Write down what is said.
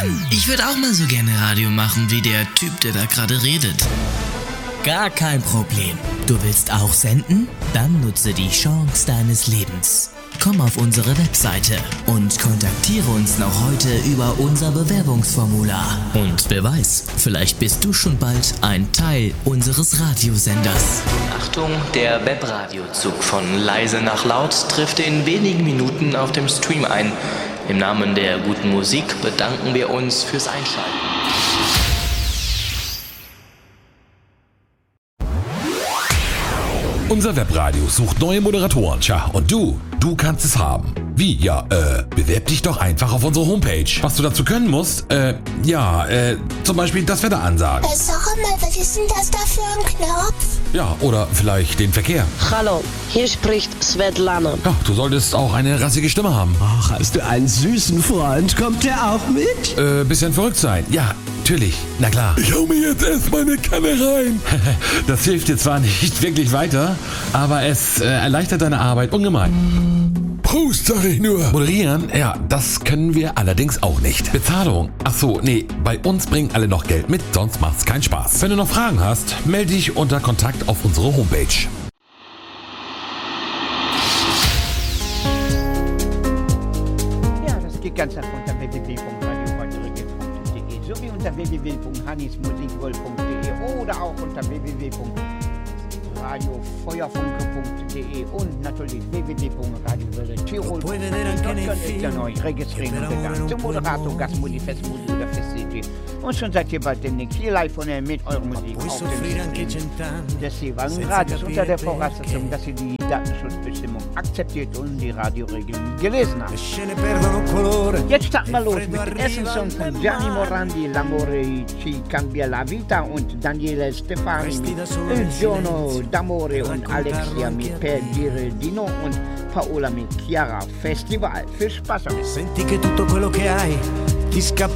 Mann, ich würde auch mal so gerne Radio machen wie der Typ, der da gerade redet. Gar kein Problem. Du willst auch senden? Dann nutze die Chance deines Lebens. Komm auf unsere Webseite und kontaktiere uns noch heute über unser Bewerbungsformular. Und wer weiß, vielleicht bist du schon bald ein Teil unseres Radiosenders. Achtung, der Webradiozug von leise nach laut trifft in wenigen Minuten auf dem Stream ein. Im Namen der guten Musik bedanken wir uns fürs Einschalten. Unser Webradio sucht neue Moderatoren. Tja, und du kannst es haben. Wie? Ja, bewerb dich doch einfach auf unsere Homepage. Was du dazu können musst, zum Beispiel das Wetter ansagen. Sag mal, was ist denn das da für ein Knopf? Ja, oder vielleicht den Verkehr. Hallo, hier spricht Svetlana. Ja, du solltest auch eine rassige Stimme haben. Ach, hast du einen süßen Freund? Kommt der auch mit? Bisschen verrückt sein. Ja, natürlich. Na klar. Ich hau mir jetzt erstmal eine Kanne rein. Das hilft dir zwar nicht wirklich weiter, aber es erleichtert deine Arbeit ungemein. Prost, sag ich nur. Moderieren? Ja, das können wir allerdings auch nicht. Bezahlung? Ach so, nee, bei uns bringen alle noch Geld mit, sonst macht's keinen Spaß. Wenn du noch Fragen hast, melde dich unter Kontakt auf unsere Homepage. Ja, das geht ganz einfach unter www.radioregion.de sowie unter www.hannismusikworld.de oder auch unter www.radiofeuerfunke.de und natürlich www.radiowelle-tirol. Dort könnt ihr euch registrieren und bewerben zum Moderator, Gastmodi, Festmodi oder Fest-CD. Und schon seid ihr bald demnächst hier live von mit eurer Musik auf dem Stream des jeweiligen Radios unter der Voraussetzung, dass ihr die Datenschutzbestimmung akzeptiert und die Radioregeln gelesen habt. Jetzt starten wir los mit dem ersten Song von Gianni Morandi, L'amore ci cambia la vita und Daniele Stefani mit Il giorno d'amore und Alexia mit Per dire di no und Paola mit Chiara Festival. Viel Spaß euch! Senti che tutto quello che hai ti scappa.